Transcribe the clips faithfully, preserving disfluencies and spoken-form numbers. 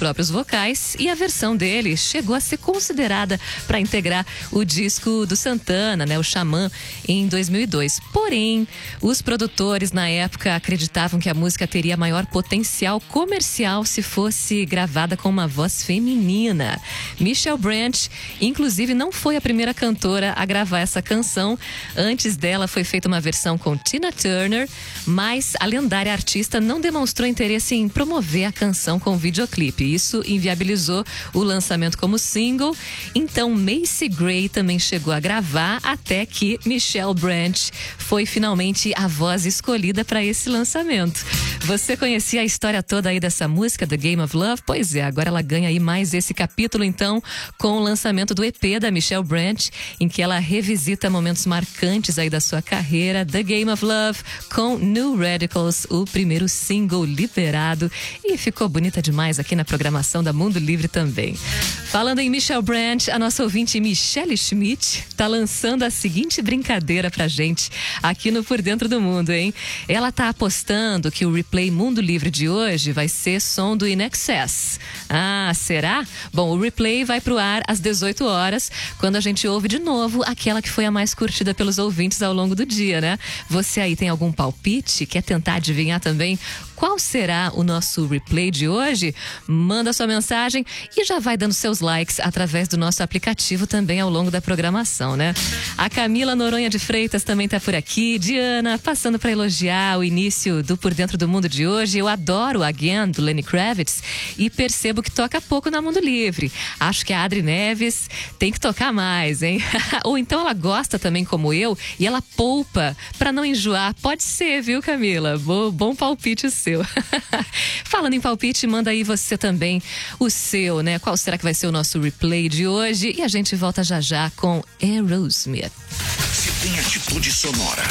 próprios vocais e a versão dele chegou a ser considerada para integrar o disco do Santana, né, o Xamã, em dois mil e dois. Porém, os produtores na época acreditavam que a música teria maior potencial comercial se fosse gravada com uma voz feminina. Michelle Branch, inclusive, não foi a primeira cantora a gravar essa canção. Antes dela foi feita uma versão com Tina Turner, mas a lendária artista não demonstrou interesse em promover a canção com videoclipe. Isso inviabilizou o lançamento como single. Então Macy Gray também chegou a gravar, até que Michelle Branch foi finalmente a voz escolhida para esse lançamento. Você conhecia a história toda aí dessa música, The Game of Love? Pois é, agora ela ganha aí mais esse capítulo então, com o lançamento do E P da Michelle Branch, em que ela revisita momentos marcantes aí da sua carreira. The Game of Love com New Radicals, o primeiro single liberado, e ficou bonita demais aqui na programação da Mundo Livre também. Falando em Michelle Branch, a nossa ouvinte Michelle Schmidt tá lançando a seguinte brincadeira pra gente aqui no Por Dentro do Mundo, hein? Ela tá apostando que o replay Mundo Livre de hoje vai ser som do In Excess. Ah, será? Bom, o replay vai pro ar às dezoito horas, quando a gente ouve de novo aquela que foi a mais curtida pelos ouvintes ao longo do dia, né? Você aí tem algum palpite? Quer tentar adivinhar também qual será o nosso replay de hoje? Manda sua mensagem e já vai dando seus likes através do nosso aplicativo também ao longo da programação, né? A Camila Noronha de Freitas também tá por aqui. Diana, passando para elogiar o início do Por Dentro do Mundo de hoje. Eu adoro Again, do Lenny Kravitz, e percebo que toca pouco na Mundo Livre. Acho que a Adri Neves tem que tocar mais, hein? Ou então ela gosta também, como eu, e ela poupa para não enjoar. Pode ser, viu, Camila? Bom, bom palpite o seu. Falando em palpite, manda aí você também o seu, né? Qual será que vai ser o nosso replay de hoje? E a gente volta já já com Aerosmith. Se tem atitude sonora,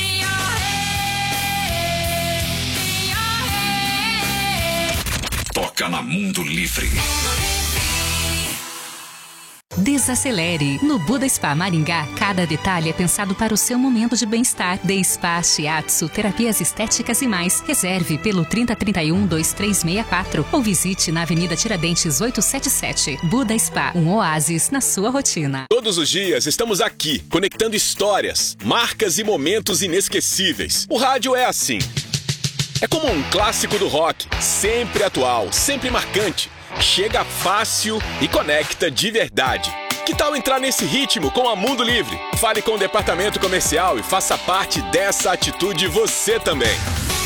toca na Mundo Livre. Desacelere. No Buda Spa Maringá, cada detalhe é pensado para o seu momento de bem-estar. De Spa, Shiatsu, terapias estéticas e mais. Reserve pelo trinta, trinta e um, vinte e três sessenta e quatro ou visite na Avenida Tiradentes oitocentos e setenta e sete. Buda Spa, um oásis na sua rotina. Todos os dias estamos aqui, conectando histórias, marcas e momentos inesquecíveis. O rádio é assim. É como um clássico do rock, sempre atual, sempre marcante. Chega fácil e conecta de verdade. Que tal entrar nesse ritmo com a Mundo Livre? Fale com o departamento comercial e faça parte dessa atitude você também.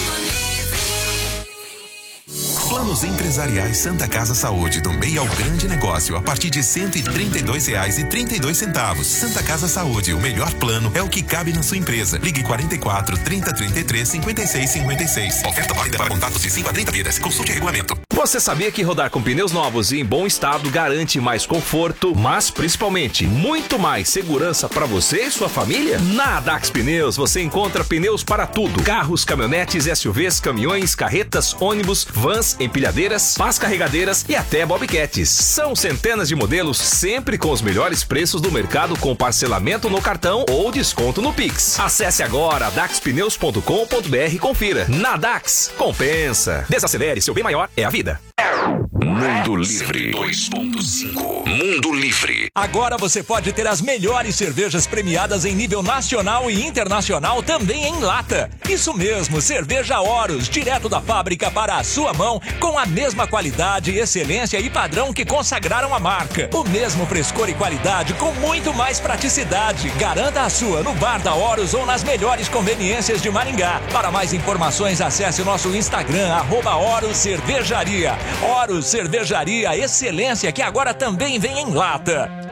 Planos empresariais Santa Casa Saúde, do meio ao grande negócio, a partir de cento e trinta e dois reais e trinta e dois centavos. Santa Casa Saúde, o melhor plano é o que cabe na sua empresa. Ligue quarenta e quatro, trinta, trinta e três, cinquenta e seis, cinquenta e seis. Oferta válida para contatos de cinco a trinta vidas. Consulte o regulamento. Você sabia que rodar com pneus novos e em bom estado garante mais conforto, mas principalmente muito mais segurança para você e sua família? Na Adax Pneus você encontra pneus para tudo: carros, caminhonetes, S U Vs, caminhões, carretas, ônibus, vans, empilhadeiras, pás carregadeiras e até bobcats. São centenas de modelos, sempre com os melhores preços do mercado, com parcelamento no cartão ou desconto no Pix. Acesse agora dax pneus ponto com ponto br e confira. Na Dax, compensa. Desacelere, seu bem maior é a vida. Mundo Livre dois ponto cinco. Mundo Livre. Agora você pode ter as melhores cervejas premiadas em nível nacional e internacional também em lata. Isso mesmo, cerveja Horus, direto da fábrica para a sua mão, com a mesma qualidade, excelência e padrão que consagraram a marca. O mesmo frescor e qualidade com muito mais praticidade. Garanta a sua no bar da Horus ou nas melhores conveniências de Maringá. Para mais informações, acesse o nosso Instagram, arroba Horus Cervejaria. Horus Cervejaria, excelência que agora também vem em lata.